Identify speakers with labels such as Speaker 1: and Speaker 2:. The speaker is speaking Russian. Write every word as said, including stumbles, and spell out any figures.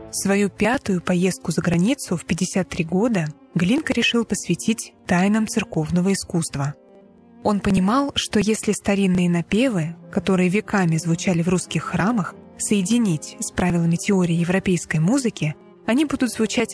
Speaker 1: Свою пятую поездку за границу в пятьдесят три года Глинка решил посвятить тайнам церковного искусства. Он понимал, что если старинные напевы, которые веками звучали в русских храмах, соединить с правилами теории европейской музыки, они будут звучать